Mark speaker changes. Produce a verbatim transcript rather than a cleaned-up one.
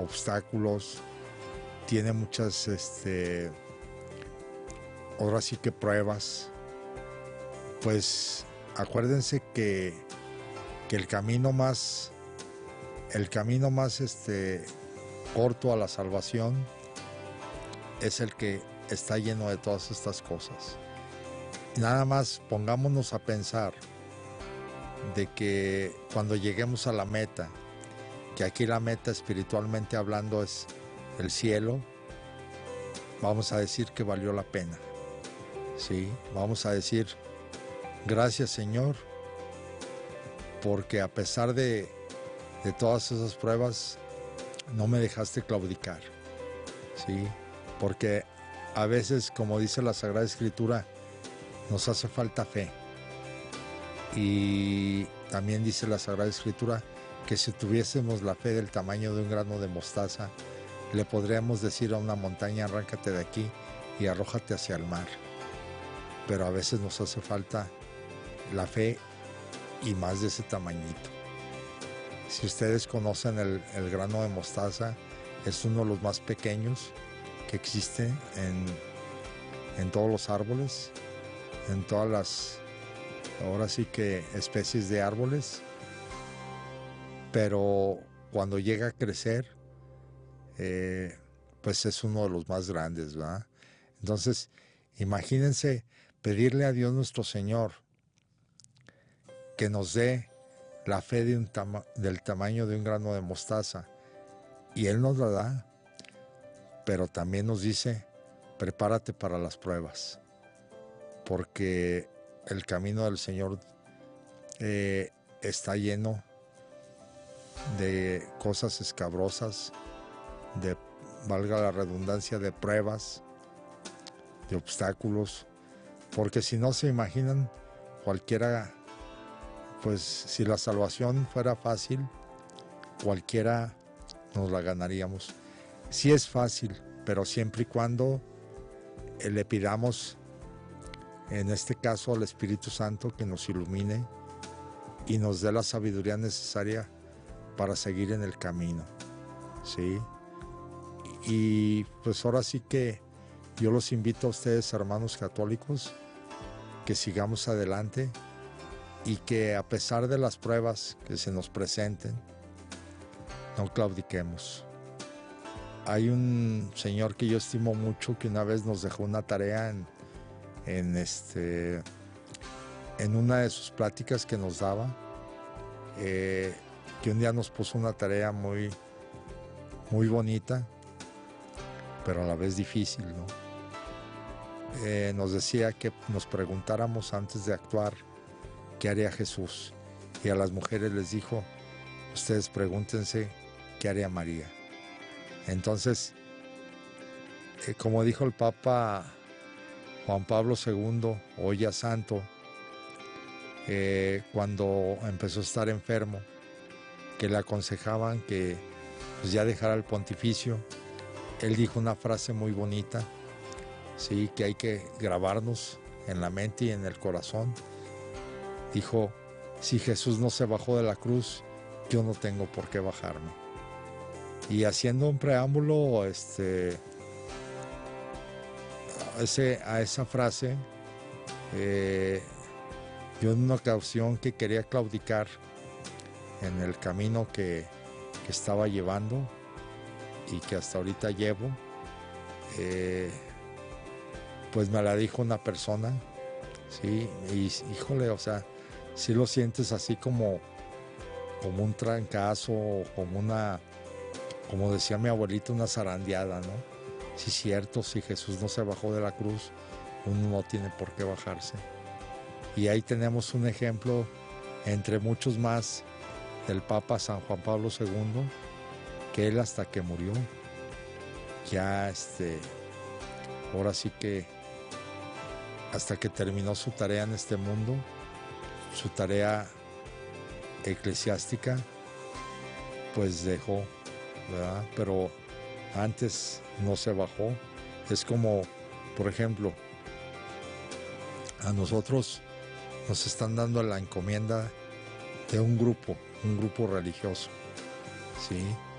Speaker 1: obstáculos, tiene muchas, este, ahora sí que pruebas. Pues acuérdense que, que el camino más, el camino más este, corto a la salvación es el que está lleno de todas estas cosas. Nada más pongámonos a pensar de que cuando lleguemos a la meta, que aquí la meta espiritualmente hablando es el cielo, vamos a decir que valió la pena. Sí, vamos a decir gracias, Señor, porque a pesar de, de todas esas pruebas no me dejaste claudicar. Sí, porque a veces, como dice la Sagrada Escritura, nos hace falta fe. Y también dice la Sagrada Escritura que si tuviésemos la fe del tamaño de un grano de mostaza, le podríamos decir a una montaña, arráncate de aquí y arrójate hacia el mar. Pero a veces nos hace falta la fe y más de ese tamañito. Si ustedes conocen el, el grano de mostaza, es uno de los más pequeños que existe en, en todos los árboles, en todas las, ahora sí que especies de árboles, pero cuando llega a crecer, eh, pues es uno de los más grandes, ¿verdad? Entonces, imagínense pedirle a Dios nuestro Señor que nos dé la fe de un tama- del tamaño de un grano de mostaza, y Él nos la da, pero también nos dice, prepárate para las pruebas, porque el camino del Señor eh, está lleno de cosas escabrosas, de, valga la redundancia, de pruebas, de obstáculos, porque si no se imaginan, cualquiera, pues si la salvación fuera fácil, cualquiera nos la ganaríamos. Sí es fácil, pero siempre y cuando eh, le pidamos, en este caso al Espíritu Santo, que nos ilumine y nos dé la sabiduría necesaria para seguir en el camino, ¿sí? Y pues ahora sí que yo los invito a ustedes, hermanos católicos, que sigamos adelante y que a pesar de las pruebas que se nos presenten, no claudiquemos. Hay un señor que yo estimo mucho que una vez nos dejó una tarea en, en, este, en una de sus pláticas que nos daba, eh, que un día nos puso una tarea muy, muy bonita, pero a la vez difícil, ¿no? Eh, nos decía que nos preguntáramos antes de actuar qué haría Jesús, y a las mujeres les dijo, ustedes pregúntense qué haría María. Entonces, eh, como dijo el Papa Juan Pablo segundo, hoy ya santo, eh, cuando empezó a estar enfermo, que le aconsejaban que pues, ya dejara el pontificio, él dijo una frase muy bonita, sí, que hay que grabarnos en la mente y en el corazón. Dijo, si Jesús no se bajó de la cruz, yo no tengo por qué bajarme. Y haciendo un preámbulo este, a, ese, a esa frase, eh, yo en una ocasión que quería claudicar en el camino que, que estaba llevando y que hasta ahorita llevo, eh, pues me la dijo una persona, sí, y híjole, o sea, si lo sientes así como, como un trancazo, como una, como decía mi abuelita, una zarandeada, ¿no? Sí, cierto, si Jesús no se bajó de la cruz, uno no tiene por qué bajarse. Y ahí tenemos un ejemplo, entre muchos más, del Papa San Juan Pablo segundo, que él hasta que murió, ya este, ahora sí que, hasta que terminó su tarea en este mundo, su tarea eclesiástica, pues dejó, ¿verdad? Pero antes no se bajó. Es como, por ejemplo, a nosotros nos están dando la encomienda de un grupo, un grupo religioso, ¿sí?